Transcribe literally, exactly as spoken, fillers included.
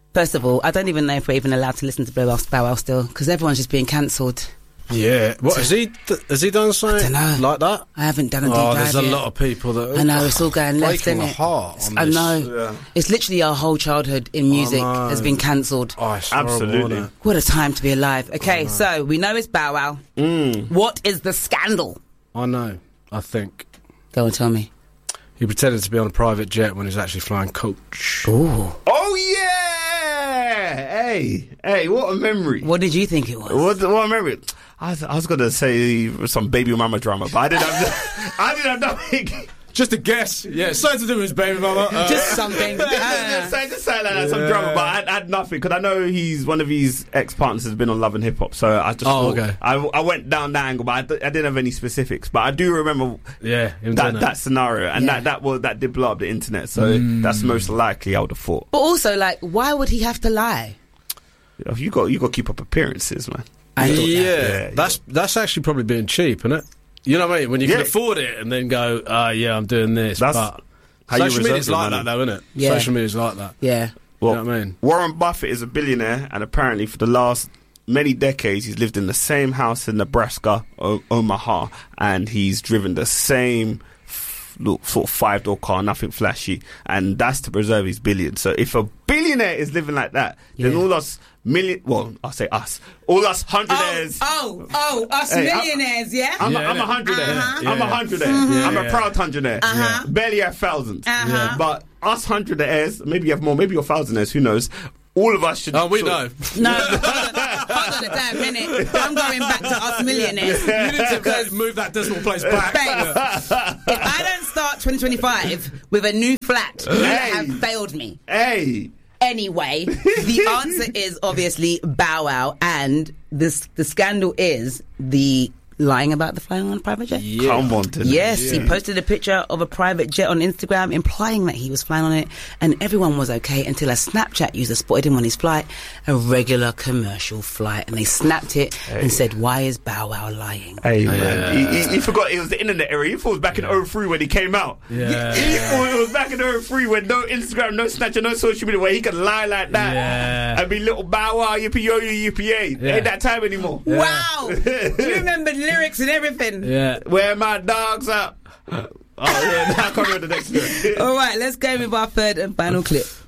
First of all, I don't even know if we're even allowed to listen to Bow Wow, Bow Wow still, because everyone's just being cancelled. Yeah. What, has he th- has he done something like that? I haven't done a deep Oh, dive there's a yet. lot of people that... I know, it's all going left, breaking isn't my it? heart on I this. know. Yeah. It's literally our whole childhood in music know. has been cancelled. Oh, it's Absolutely. horrible, isn't it? What a time to be alive. Okay, so we know it's Bow Wow. Mm. What is the scandal? I know, I think. Go and tell me. He pretended to be on a private jet when he was actually flying coach. Ooh. Oh, yeah! Hey, hey, what a memory. What did you think it was? What, what a memory. I was, I was going to say some baby mama drama, but I didn't have, I didn't have nothing. Just a guess. Yeah, something to do with his baby mama. Uh, Just something. just, just, say, just say like that, some drama, but I, I had nothing, because I know he's one of his ex-partners has been on Love and Hip Hop, so I just Oh, thought, okay. I, I went down that angle, but I, d- I didn't have any specifics, but I do remember yeah, him that, doing that that. scenario, and Yeah. that, that, was, that did blow up the internet, so that's most likely I would have thought. But also, like, why would he have to lie? You got you got to keep up appearances, man. I Yeah, thought that. Yeah, that's that's actually probably being cheap, isn't it? You know what I mean? When you Yeah. can afford it and then go, oh, yeah, I'm doing this. That's but how you social reserve media's your like money. that, though, isn't it? Yeah. Social media's like that. Yeah. Well, you know what I mean? Warren Buffett is a billionaire, and apparently for the last many decades he's lived in the same house in Nebraska, o- Omaha, and he's driven the same f- little sort of five-door car, nothing flashy, and that's to preserve his billion. So if a billionaire is living like that, then Yeah. all us million, well, I'll say us, all us hundredaires. Oh, oh, oh, us Hey, I- millionaires, yeah? I'm, Yeah, a, I'm a innit? hundredaire. Uh-huh. I'm a Yeah. hundredaire. Yeah, I'm a yeah. proud hundredaire. Uh-huh. Barely a thousand. Uh-huh. Yeah. But us hundredaires, maybe you have more, maybe you're thousandaires, who knows? All of us should... Oh, we sort- know. No, hold on, hold on a damn minute. I'm going back to us millionaires. You need to move that decimal place back. Babes, if I don't start twenty twenty-five with a new flat, you Hey. have failed me. Hey! Anyway, the answer is obviously Bow Wow, and this the scandal is the lying about the flying on a private jet. Yeah. Come on, to Yes, yeah. he posted a picture of a private jet on Instagram implying that he was flying on it, and everyone was okay until a Snapchat user spotted him on his flight, a regular commercial flight, and they snapped it and said, why is Bow Wow lying? Hey, Yeah. man. He, he, he forgot it was the internet era. He thought it was back in oh three when he came out. Yeah. He thought it was back in oh three when no Instagram, no Snapchat, no social media, where he could lie like that Yeah. and be little Bow Wow, yippee yo yo, yippee yay. Yeah. Ain't that time anymore. Wow! Do you remember the lyrics and everything? Yeah. Where my dogs at? Oh, yeah, now I can't remember the next lyric. All right, let's go with our third and final clip.